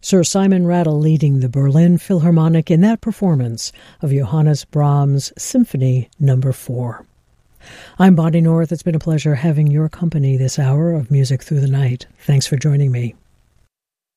Sir Simon Rattle leading the Berlin Philharmonic in that performance of Johannes Brahms' Symphony No. 4. I'm Bonnie North. It's been a pleasure having your company this hour of Music Through the Night. Thanks for joining me.